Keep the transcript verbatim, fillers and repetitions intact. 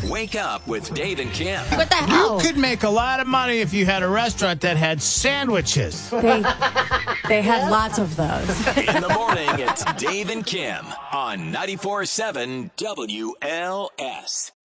Wake up with Dave and Kim. What the hell? You could make a lot of money if you had a restaurant that had sandwiches. They, they had lots of those. In the morning, it's Dave and Kim on ninety-four point seven W L S.